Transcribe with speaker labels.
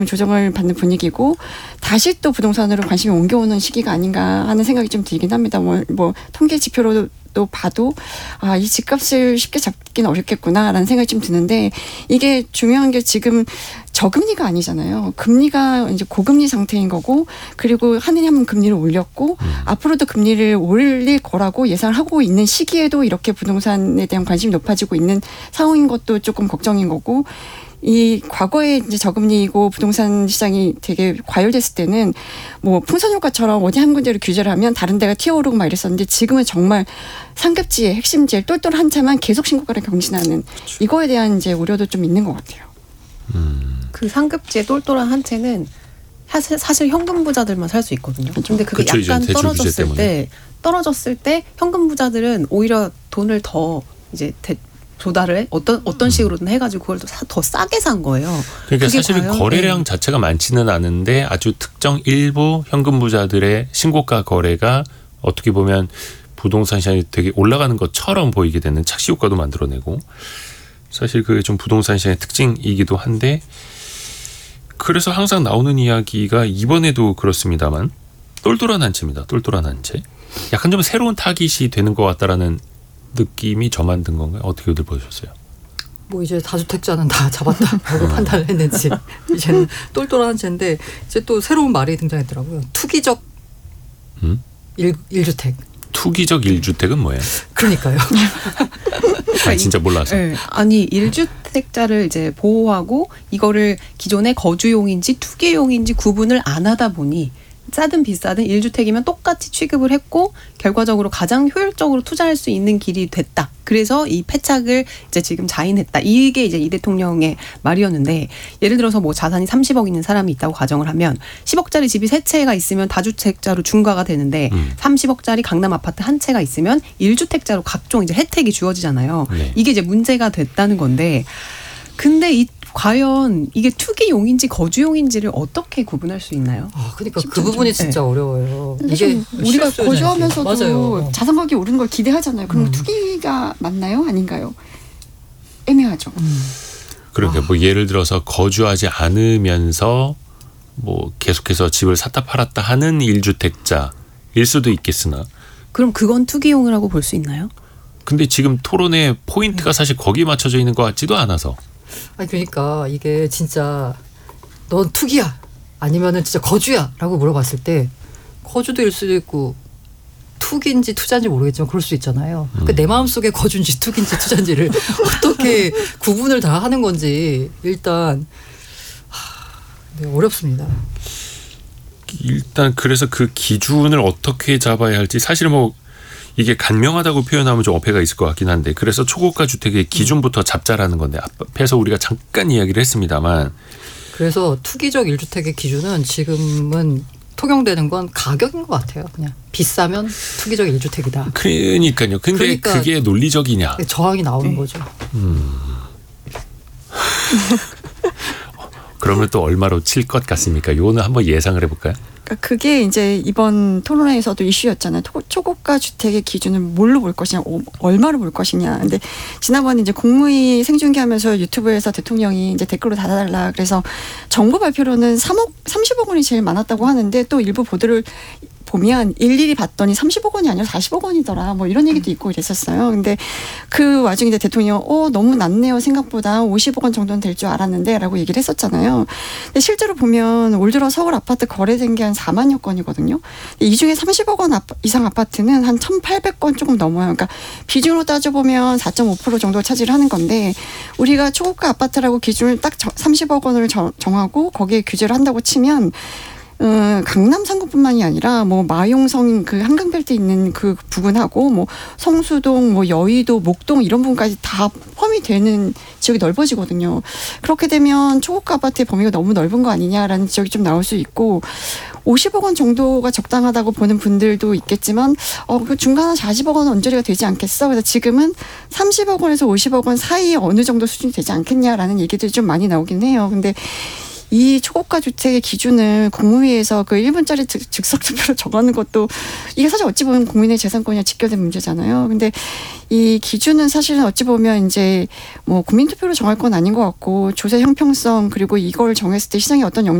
Speaker 1: 조정을 받는 분위기고 다시 또 부동산으로 관심이 옮겨오는 시기가 아닌가 하는 생각이 좀 들긴 합니다. 뭐 통계 지표로 또 봐도 이 집값을 쉽게 잡기는 어렵겠구나라는 생각이 좀 드는데 이게 중요한 게 지금 저금리가 아니잖아요. 금리가 이제 고금리 상태인 거고 그리고 하느니 하면 금리를 올렸고 앞으로도 금리를 올릴 거라고 예상을 하고 있는 시기에도 이렇게 부동산에 대한 관심이 높아지고 있는 상황인 것도 조금 걱정인 거고 이 과거에 이제 저금리이고 부동산 시장이 되게 과열됐을 때는 뭐 풍선효과처럼 어디 한 군데로 규제를 하면 다른 데가 튀어오르고 막 이랬었는데 지금은 정말 상급지의 핵심지에 똘똘한 채만 계속 신고가를 경신하는 이거에 대한 이제 우려도 좀 있는 것 같아요.
Speaker 2: 그 상급지의 똘똘한 한 채는 사실 현금 부자들만 살 수 있거든요. 근데 그게 약간 떨어졌을 때 현금 부자들은 오히려 돈을 더 이제 조달을 해? 어떤 식으로든 해가지고 그걸 더 싸게 산 거예요.
Speaker 3: 그러니까 사실은 거래량 자체가 많지는 않은데 아주 특정 일부 현금 부자들의 신고가 거래가 어떻게 보면 부동산 시장이 되게 올라가는 것처럼 보이게 되는 착시 효과도 만들어내고 사실 그게 좀 부동산 시장의 특징이기도 한데 그래서 항상 나오는 이야기가 이번에도 그렇습니다만 똘똘한 한 채입니다. 똘똘한 한 채. 약간 좀 새로운 타깃이 되는 것 같다라는 느낌이 저만 든 건가요? 어떻게들 보셨어요?
Speaker 4: 뭐 이제 다주택자는 다 잡았다라고 판단을 했는지 이제는 똘똘한 채인데 이제 또 새로운 말이 등장했더라고요. 투기적 1주택.
Speaker 3: 투기적 1주택은 뭐예요?
Speaker 4: 그러니까요.
Speaker 3: 진짜 몰라서.
Speaker 2: 네. 아니 1주택자를 이제 보호하고 이거를 기존의 거주용인지 투기용인지 구분을 안 하다 보니 싸든 비싸든 1주택이면 똑같이 취급을 했고 결과적으로 가장 효율적으로 투자할 수 있는 길이 됐다. 그래서 이 패착을 이제 지금 자인했다. 이게 이제 이 대통령의 말이었는데 예를 들어서 뭐 자산이 30억 있는 사람이 있다고 가정을 하면 10억짜리 집이 3채가 있으면 다주택자로 중과가 되는데 30억짜리 강남 아파트 한 채가 있으면 1주택자로 각종 이제 혜택이 주어지잖아요. 네. 이게 이제 문제가 됐다는 건데 근데 과연 이게 투기용인지 거주용인지를 어떻게 구분할 수 있나요?
Speaker 4: 그러니까 그 부분이 진짜 어려워요.
Speaker 1: 이게 우리가 거주하면서도
Speaker 4: 맞아요.
Speaker 1: 자산 가격이 오르는 걸 기대하잖아요. 그럼 투기가 맞나요? 아닌가요? 애매하죠.
Speaker 3: 그러니까 뭐 예를 들어서 거주하지 않으면서 뭐 계속해서 집을 샀다 팔았다 하는 1주택자일 수도 있겠으나
Speaker 2: 그럼 그건 투기용이라고 볼 수 있나요?
Speaker 3: 근데 지금 토론의 포인트가 사실 거기에 맞춰져 있는 것 같지도 않아서
Speaker 4: 그러니까 이게 진짜 넌 투기야 아니면은 진짜 거주야 라고 물어봤을 때 거주도일 수도 있고 투기인지 투자인지 모르겠지만 그럴 수 있잖아요. 그러니까 내 마음속에 거주인지 투기인지 투자인지를 어떻게 구분을 다 하는 건지 일단 어렵습니다.
Speaker 3: 일단 그래서 그 기준을 어떻게 잡아야 할지 사실은 뭐 이게 간명하다고 표현하면 좀 어폐가 있을 것 같긴 한데 그래서 초고가 주택의 기준부터 잡자라는 건데 앞에서 우리가 잠깐 이야기를 했습니다만
Speaker 4: 그래서 투기적 1주택의 기준은 지금은 통용되는 건 가격인 것 같아요. 그냥 비싸면 투기적 1주택이다.
Speaker 3: 그러니까요. 근데
Speaker 4: 그러니까
Speaker 3: 그게 논리적이냐.
Speaker 4: 저항이 나오는 거죠.
Speaker 3: 그러면 또 얼마로 칠 것 같습니까? 이거는 한번 예상을 해볼까요?
Speaker 1: 그게 이제 이번 토론회에서도 이슈였잖아요. 초고가 주택의 기준을 뭘로 볼 것이냐, 얼마로 볼 것이냐. 근데 지난번에 이제 국무위 생중계하면서 유튜브에서 대통령이 이제 댓글로 달아달라. 그래서 정부 발표로는 30억 원이 제일 많았다고 하는데 또 일부 보도를 보면 일일이 봤더니 30억 원이 아니라 40억 원이더라. 뭐 이런 얘기도 있고 이랬었어요. 근데 그 와중에 이제 대통령 너무 낮네요. 생각보다 50억 원 정도는 될 줄 알았는데 라고 얘기를 했었잖아요. 근데 실제로 보면 올 들어 서울 아파트 거래된 게 한 4만여 건이거든요. 이 중에 30억 원 이상 아파트는 한 1,800건 조금 넘어요. 그러니까 비중으로 따져보면 4.5% 정도 차지를 하는 건데 우리가 초고가 아파트라고 기준을 딱 30억 원을 정하고 거기에 규제를 한다고 치면 강남 상구뿐만이 아니라 뭐 마용성 그 한강벨트에 있는 그 부근하고 뭐 성수동, 뭐 여의도, 목동 이런 부분까지 다 포함이 되는 지역이 넓어지거든요. 그렇게 되면 초고가 아파트의 범위가 너무 넓은 거 아니냐라는 지적이 좀 나올 수 있고 50억 원 정도가 적당하다고 보는 분들도 있겠지만 그 중간 40억 원은 언저리가 되지 않겠어. 그래서 지금은 30억 원에서 50억 원 사이에 어느 정도 수준이 되지 않겠냐라는 얘기들이 좀 많이 나오긴 해요. 근데 이 초고가 주택의 기준을 국무위에서 그 1분짜리 즉석 투표로 정하는 것도 이게 사실 어찌 보면 국민의 재산권이랑 직결된 문제잖아요. 근데 이 기준은 사실은 어찌 보면 이제 뭐 국민투표로 정할 건 아닌 것 같고 조세 형평성 그리고 이걸 정했을 때 시장에 어떤 영향